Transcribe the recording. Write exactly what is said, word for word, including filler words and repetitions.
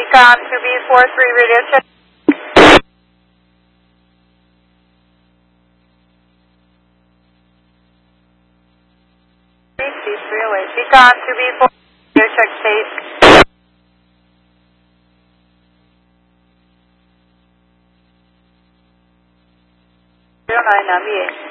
Beacon two B four three radio check. three oh eight. Beacon two B four radio check state. zero nine ninety-eight.